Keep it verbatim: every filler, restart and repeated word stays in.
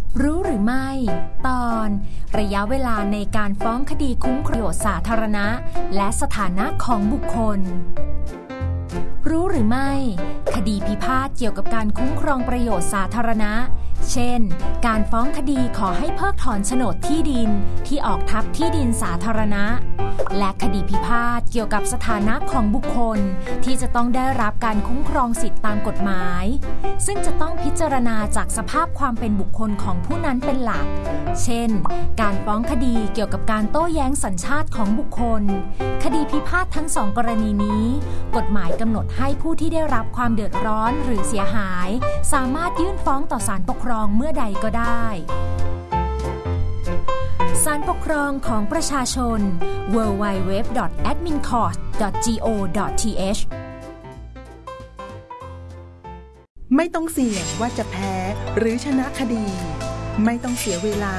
รู้หรือไม่ตอนระยะเวลาในการฟ้องคดีคุ้มครองประโยชน์สาธารณะและสถานะของบุคคลรู้หรือไม่คดีพิพาทเกี่ยวกับการคุ้มครองประโยชน์สาธารณะเช่นการฟ้องคดีขอให้เพิกถอนโฉนดที่ดินที่ออกทับที่ดินสาธารณะและคดีพิพาทเกี่ยวกับสถานะของบุคคลที่จะต้องได้รับการคุ้มครองสิทธิตามกฎหมายซึ่งจะต้องพิจารณาจากสภาพความเป็นบุคคลของผู้นั้นเป็นหลักเช่นการฟ้องคดีเกี่ยวกับการโต้แย้งสัญชาติของบุคคลคดีพิพาททั้งสองกรณีนี้กฎหมายกำหนดให้ผู้ที่ได้รับความเดือดร้อนหรือเสียหายสามารถยื่นฟ้องต่อศาลปกครองเมื่อใดก็ได้ศาลปกครองของประชาชน ดับเบิลยู ดับเบิลยู ดับเบิลยู ดอท แอดมินคอร์ท ดอท จี โอ ดอท ที เอชไม่ต้องเสี่ยงว่าจะแพ้หรือชนะคดีไม่ต้องเสียเวลา